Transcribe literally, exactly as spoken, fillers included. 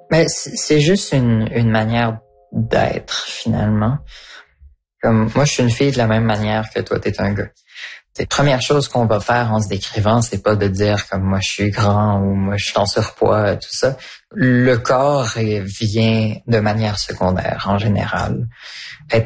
Mais c'est juste une, une manière d'être, finalement. Comme moi, je suis une fille de la même manière que toi, t'es un gars. La première chose qu'on va faire en se décrivant, c'est pas de dire comme moi je suis grand ou moi je suis en surpoids, tout ça. Le corps vient de manière secondaire en général.